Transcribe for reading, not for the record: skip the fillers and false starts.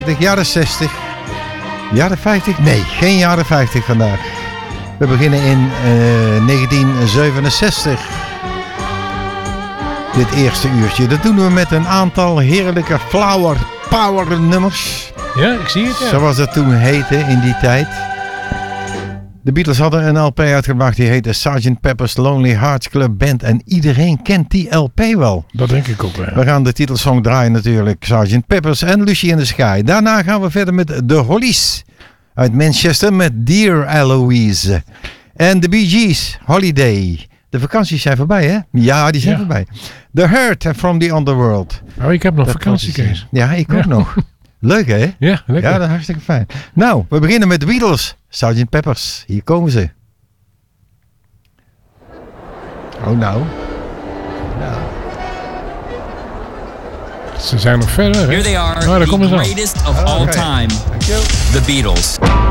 De jaren 60. Jaren 50? Nee, geen jaren 50 vandaag. We beginnen in 1967. Dit eerste uurtje. Dat doen we met een aantal heerlijke flower power nummers. Ja, ik zie het. Ja. Zoals dat toen heette in die tijd. De Beatles hadden een LP uitgebracht die heette Sgt. Pepper's Lonely Hearts Club Band. En iedereen kent die LP wel. Dat denk ik ook. Ja. We gaan de titelsong draaien natuurlijk. Sgt. Pepper's en Lucy in the Sky. Daarna gaan we verder met The Hollies uit Manchester met Dear Eloise. En de Bee Gees, Holiday. De vakanties zijn voorbij, hè? Ja, die zijn voorbij. The Hurt From The Underworld. Oh, ik heb nog vakantie, Kees. Ja, ik ook nog. Leuk, hè? Ja, lekker. Ja, dat is hartstikke fijn. Nou, we beginnen met de Beatles. Sgt. Peppers. Hier komen ze. Oh, nou. Ze zijn nog verder, hè? Here they are, daar komen the ze al. greatest of all time. Dankjewel. The Beatles.